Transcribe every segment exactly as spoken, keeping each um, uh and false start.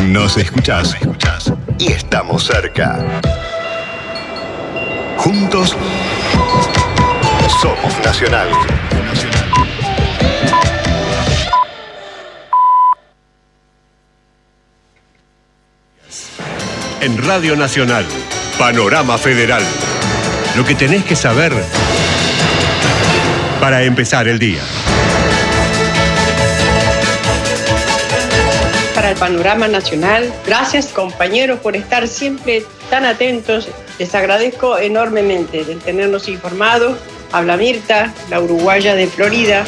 Nos escuchás y estamos cerca. Juntos somos Nacional. En Radio Nacional, Panorama Federal. Lo que tenés que saber para empezar el día. Para el Panorama Nacional, gracias compañeros por estar siempre tan atentos. Les agradezco enormemente de tenernos informados. Habla Mirta, la uruguaya de Florida.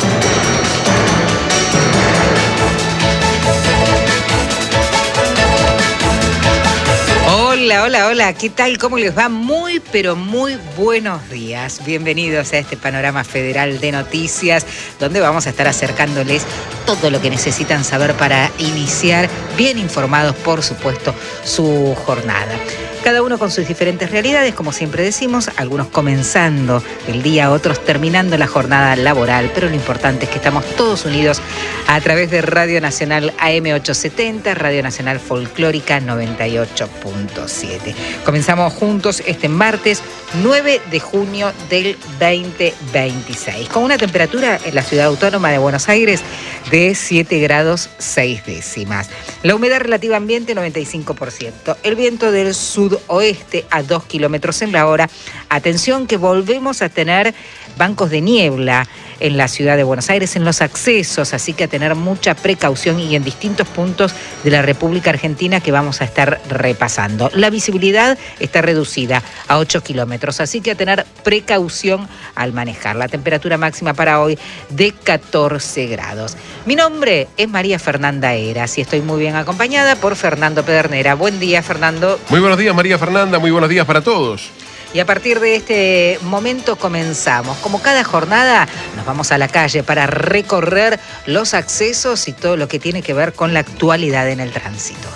Hola, hola, hola, ¿qué tal? ¿Cómo les va? Muy, pero muy buenos días. Bienvenidos a este Panorama Federal de Noticias, donde vamos a estar acercándoles todo lo que necesitan saber para iniciar, bien informados, por supuesto, su jornada. Cada uno con sus diferentes realidades, como siempre decimos, algunos comenzando el día, otros terminando la jornada laboral, pero lo importante es que estamos todos unidos a través de Radio Nacional A M ochocientos setenta, Radio Nacional Folclórica noventa y ocho punto siete. Comenzamos juntos este martes nueve de junio del veinte veintiséis, con una temperatura en la ciudad autónoma de Buenos Aires de siete grados seis décimas. La humedad relativa ambiente noventa y cinco por ciento. El viento del sudoeste a dos kilómetros en la hora. Atención que volvemos a tener bancos de niebla en la ciudad de Buenos Aires, en los accesos, así que a tener mucha precaución y en distintos puntos de la República Argentina que vamos a estar repasando. La visibilidad está reducida a ocho kilómetros, así que a tener precaución al manejar. La temperatura máxima para hoy de catorce grados. Mi nombre es María Fernanda Heras y estoy muy bien acompañada por Fernando Pedernera. Buen día, Fernando. Muy buenos días, María Fernanda, muy buenos días para todos. Y a partir de este momento comenzamos. Como cada jornada, nos vamos a la calle para recorrer los accesos y todo lo que tiene que ver con la actualidad en el tránsito.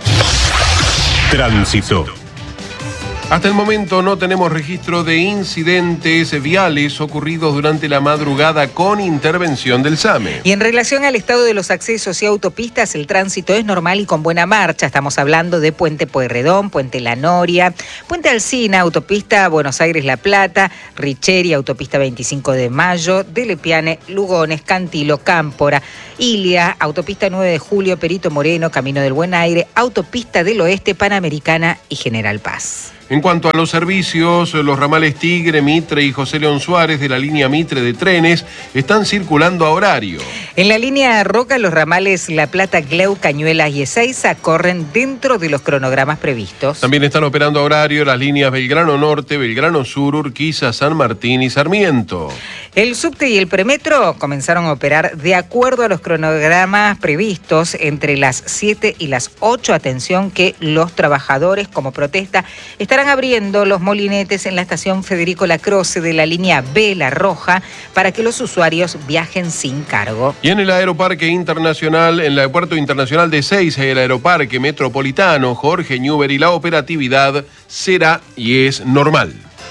Tránsito. Hasta el momento no tenemos registro de incidentes viales ocurridos durante la madrugada con intervención del SAME. Y en relación al estado de los accesos y autopistas, el tránsito es normal y con buena marcha. Estamos hablando de Puente Pueyrredón, Puente La Noria, Puente Alsina, Autopista Buenos Aires-La Plata, Richeri, Autopista veinticinco de Mayo, de Lepiane, Lugones, Cantilo, Cámpora, Ilia, Autopista nueve de Julio, Perito Moreno, Camino del Buen Aire, Autopista del Oeste, Panamericana y General Paz. En cuanto a los servicios, los ramales Tigre, Mitre y José León Suárez de la línea Mitre de trenes están circulando a horario. En la línea Roca, los ramales La Plata, Cleu, Cañuelas y Ezeiza corren dentro de los cronogramas previstos. También están operando a horario las líneas Belgrano Norte, Belgrano Sur, Urquiza, San Martín y Sarmiento. El subte y el premetro comenzaron a operar de acuerdo a los cronogramas previstos entre las siete y las ocho. Atención que los trabajadores, como protesta, están Estarán abriendo los molinetes en la estación Federico Lacroce de la línea B, La Roja, para que los usuarios viajen sin cargo. Y en el Aeroparque Internacional, en el Aeropuerto Internacional de Ezeiza y el Aeroparque Metropolitano Jorge Newbery, la operatividad será y es normal.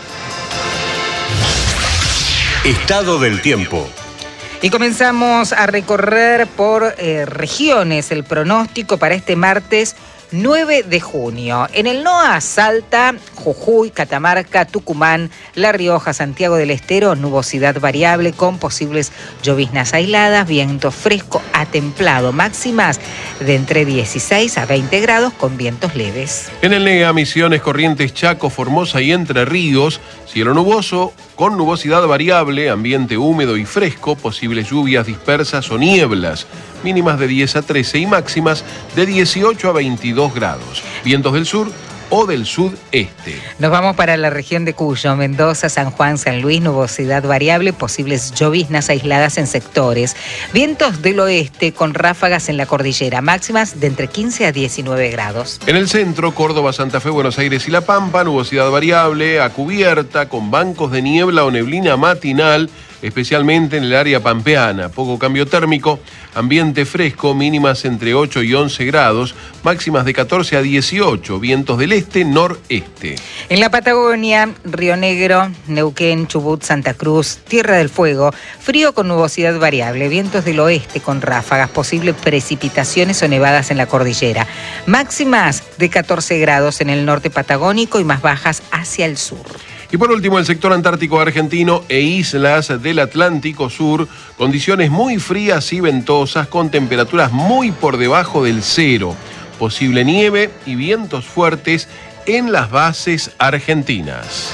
Estado del tiempo. Y comenzamos a recorrer por eh, regiones el pronóstico para este martes nueve de junio. En el NOA, Salta, Jujuy, Catamarca, Tucumán, La Rioja, Santiago del Estero, nubosidad variable con posibles lloviznas aisladas, viento fresco a templado, máximas de entre dieciséis a veinte grados con vientos leves. En el NEA, Misiones, Corrientes, Chaco, Formosa y Entre Ríos, cielo nuboso con nubosidad variable, ambiente húmedo y fresco, posibles lluvias dispersas o nieblas, mínimas de diez a trece y máximas de dieciocho a veintidós grados. Vientos del sur o del sudeste. Nos vamos para la región de Cuyo, Mendoza, San Juan, San Luis, nubosidad variable, posibles lloviznas aisladas en sectores. Vientos del oeste con ráfagas en la cordillera, máximas de entre quince a diecinueve grados. En el centro, Córdoba, Santa Fe, Buenos Aires y La Pampa, nubosidad variable a cubierta con bancos de niebla o neblina matinal especialmente en el área pampeana. Poco cambio térmico, ambiente fresco, mínimas entre ocho y once grados, máximas de catorce a dieciocho, vientos del este-noreste. En la Patagonia, Río Negro, Neuquén, Chubut, Santa Cruz, Tierra del Fuego, frío con nubosidad variable, vientos del oeste con ráfagas, posibles precipitaciones o nevadas en la cordillera. Máximas de catorce grados en el norte patagónico y más bajas hacia el sur. Y por último, el sector antártico argentino e islas del Atlántico Sur, condiciones muy frías y ventosas con temperaturas muy por debajo del cero. Posible nieve y vientos fuertes en las bases argentinas.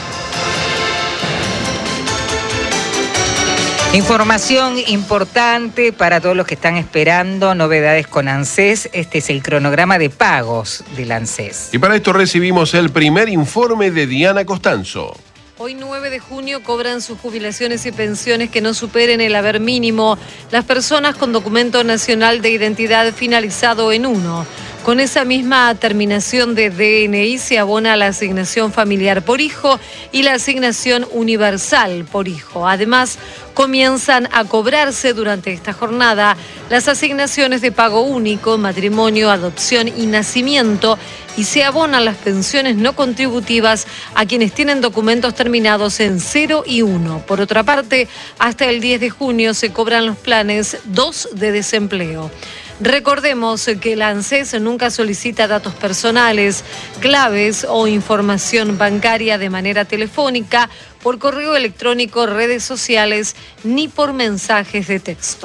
Información importante para todos los que están esperando novedades con ANSES. Este es el cronograma de pagos del ANSES. Y para esto recibimos el primer informe de Diana Costanzo. Hoy nueve de junio cobran sus jubilaciones y pensiones que no superen el haber mínimo las personas con documento nacional de identidad finalizado en uno. Con esa misma terminación de D N I se abona la asignación familiar por hijo y la asignación universal por hijo. Además, comienzan a cobrarse durante esta jornada las asignaciones de pago único, matrimonio, adopción y nacimiento, y se abonan las pensiones no contributivas a quienes tienen documentos terminados en cero y uno. Por otra parte, hasta el diez de junio se cobran los planes dos de desempleo. Recordemos que la ANSES nunca solicita datos personales, claves o información bancaria de manera telefónica, por correo electrónico, redes sociales, ni por mensajes de texto.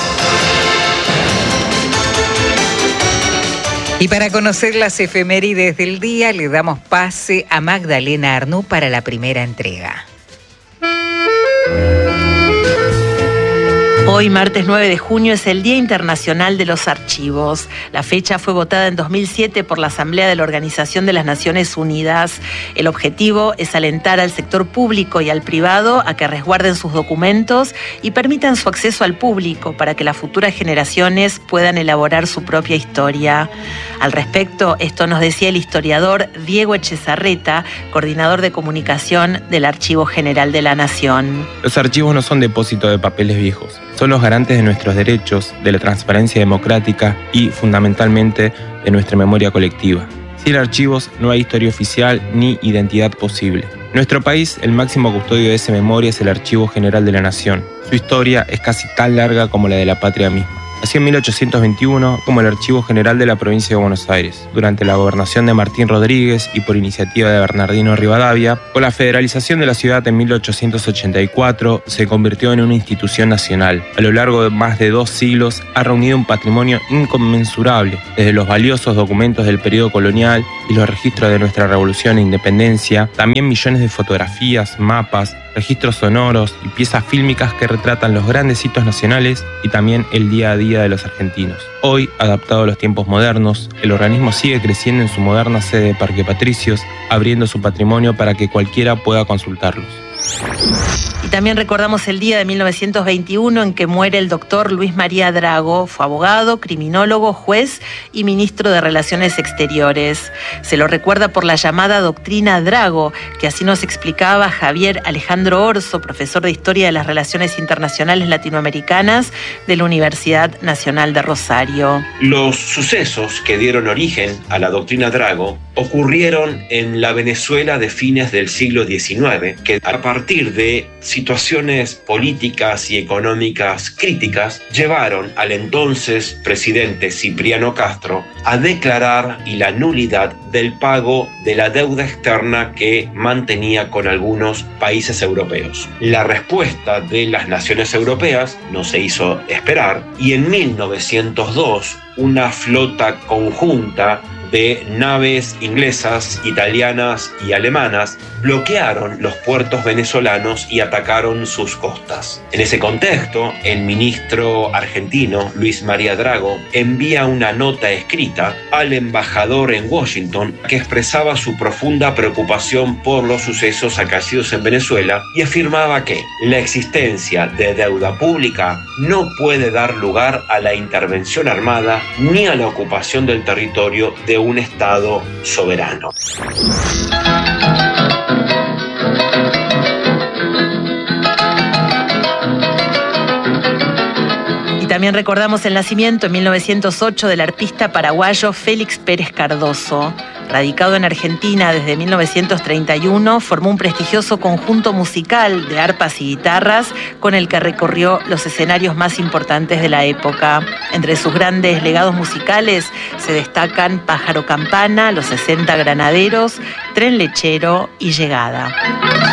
Y para conocer las efemérides del día, le damos pase a Magdalena Arnú para la primera entrega. Hoy, martes nueve de junio, es el Día Internacional de los Archivos. La fecha fue votada en dos mil siete por la Asamblea de la Organización de las Naciones Unidas. El objetivo es alentar al sector público y al privado a que resguarden sus documentos y permitan su acceso al público para que las futuras generaciones puedan elaborar su propia historia. Al respecto, esto nos decía el historiador Diego Echezarreta, coordinador de comunicación del Archivo General de la Nación. Los archivos no son depósitos de papeles viejos. Son los garantes de nuestros derechos, de la transparencia democrática y, fundamentalmente, de nuestra memoria colectiva. Sin archivos no hay historia oficial ni identidad posible. En nuestro país, el máximo custodio de esa memoria es el Archivo General de la Nación. Su historia es casi tan larga como la de la patria misma. Nació en mil ochocientos veintiuno como el Archivo General de la Provincia de Buenos Aires, durante la gobernación de Martín Rodríguez y por iniciativa de Bernardino Rivadavia. Con la federalización de la ciudad en mil ochocientos ochenta y cuatro se convirtió en una institución nacional. A lo largo de más de dos siglos ha reunido un patrimonio inconmensurable, desde los valiosos documentos del periodo colonial y los registros de nuestra revolución e independencia, también millones de fotografías, mapas, registros sonoros y piezas fílmicas que retratan los grandes hitos nacionales y también el día a día de los argentinos. Hoy, adaptado a los tiempos modernos, el organismo sigue creciendo en su moderna sede de Parque Patricios, abriendo su patrimonio para que cualquiera pueda consultarlos. Y también recordamos el día de mil novecientos veintiuno en que muere el doctor Luis María Drago. Fue abogado, criminólogo, juez y ministro de Relaciones Exteriores. Se lo recuerda por la llamada doctrina Drago, que así nos explicaba Javier Alejandro Orso, profesor de Historia de las Relaciones Internacionales Latinoamericanas de la Universidad Nacional de Rosario. Los sucesos que dieron origen a la doctrina Drago ocurrieron en la Venezuela de fines del siglo diecinueve, que a partir de situaciones políticas y económicas críticas llevaron al entonces presidente Cipriano Castro a declarar la nulidad del pago de la deuda externa que mantenía con algunos países europeos. La respuesta de las naciones europeas no se hizo esperar y en mil novecientos dos una flota conjunta de naves inglesas, italianas y alemanas bloquearon los puertos venezolanos y atacaron sus costas. En ese contexto, el ministro argentino Luis María Drago envía una nota escrita al embajador en Washington que expresaba su profunda preocupación por los sucesos acaecidos en Venezuela y afirmaba que la existencia de deuda pública no puede dar lugar a la intervención armada ni a la ocupación del territorio de un Estado soberano. También recordamos el nacimiento en mil novecientos ocho del arpista paraguayo Félix Pérez Cardoso. Radicado en Argentina desde mil novecientos treinta y uno, formó un prestigioso conjunto musical de arpas y guitarras con el que recorrió los escenarios más importantes de la época. Entre sus grandes legados musicales se destacan Pájaro Campana, Los sesenta Granaderos, Tren Lechero y Llegada.